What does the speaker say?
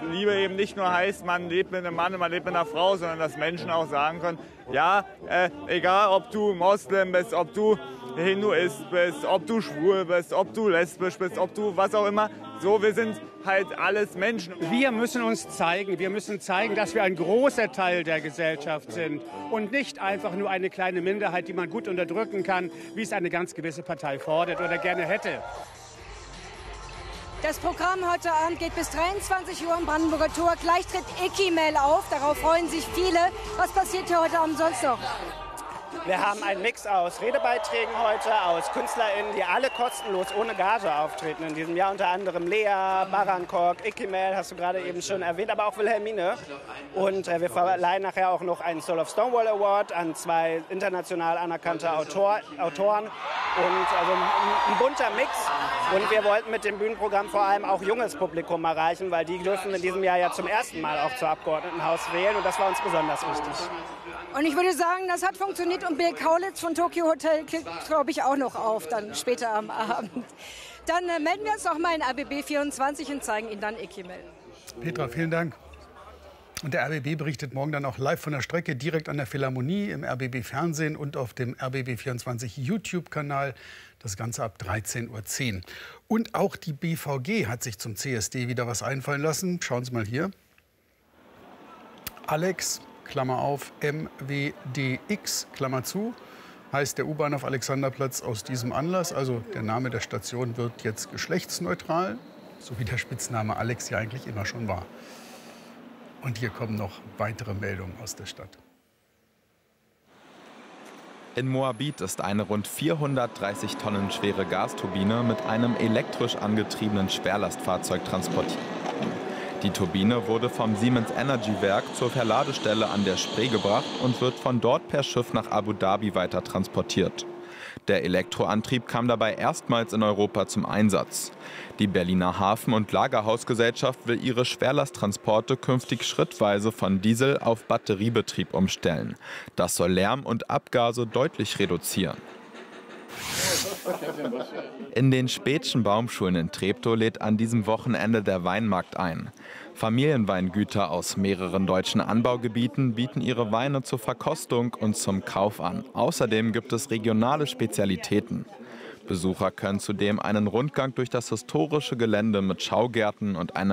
Liebe eben nicht nur heißt, man lebt mit einem Mann und man lebt mit einer Frau, sondern dass Menschen auch sagen können, ja, egal ob du Moslem bist, ob du Hinduist bist, ob du schwul bist, ob du lesbisch bist, ob du was auch immer. So, wir sind halt alles Menschen. Wir müssen zeigen, dass wir ein großer Teil der Gesellschaft sind und nicht einfach nur eine kleine Minderheit, die man gut unterdrücken kann, wie es eine ganz gewisse Partei fordert oder gerne hätte. Das Programm heute Abend geht bis 23 Uhr im Brandenburger Tor. Gleich tritt Ekimel auf, darauf freuen sich viele. Was passiert hier heute Abend sonst noch? Wir haben einen Mix aus Redebeiträgen heute, aus KünstlerInnen, die alle kostenlos ohne Gage auftreten in diesem Jahr. Unter anderem Lea, Barankok, Ekimel, hast du gerade eben schon erwähnt, aber auch Wilhelmine. Und wir verleihen nachher auch noch einen Soul of Stonewall Award an 2 international anerkannte Autoren. Und also ein bunter Mix. Und wir wollten mit dem Bühnenprogramm vor allem auch junges Publikum erreichen, weil die dürfen in diesem Jahr ja zum ersten Mal auch zur Abgeordnetenhaus wählen. Und das war uns besonders wichtig. Und ich würde sagen, das hat funktioniert und Bill Kaulitz von Tokyo Hotel klickt, glaube ich, auch noch auf, dann später am Abend. Dann melden wir uns noch mal in RBB 24 und zeigen Ihnen dann Ekimel. Petra, vielen Dank. Und der RBB berichtet morgen dann auch live von der Strecke, direkt an der Philharmonie, im RBB Fernsehen und auf dem RBB 24 YouTube-Kanal. Das Ganze ab 13:10 Uhr. Und auch die BVG hat sich zum CSD wieder was einfallen lassen. Schauen Sie mal hier. Alex, Klammer auf, MWDX, Klammer zu, heißt der U-Bahnhof Alexanderplatz aus diesem Anlass. Also der Name der Station wird jetzt geschlechtsneutral, so wie der Spitzname Alex ja eigentlich immer schon war. Und hier kommen noch weitere Meldungen aus der Stadt. In Moabit ist eine rund 430 Tonnen schwere Gasturbine mit einem elektrisch angetriebenen Schwerlastfahrzeug transportiert. Die Turbine wurde vom Siemens Energy Werk zur Verladestelle an der Spree gebracht und wird von dort per Schiff nach Abu Dhabi weiter transportiert. Der Elektroantrieb kam dabei erstmals in Europa zum Einsatz. Die Berliner Hafen- und Lagerhausgesellschaft will ihre Schwerlasttransporte künftig schrittweise von Diesel auf Batteriebetrieb umstellen. Das soll Lärm und Abgase deutlich reduzieren. In den Späthschen Baumschulen in Treptow lädt an diesem Wochenende der Weinmarkt ein. Familienweingüter aus mehreren deutschen Anbaugebieten bieten ihre Weine zur Verkostung und zum Kauf an. Außerdem gibt es regionale Spezialitäten. Besucher können zudem einen Rundgang durch das historische Gelände mit Schaugärten und einer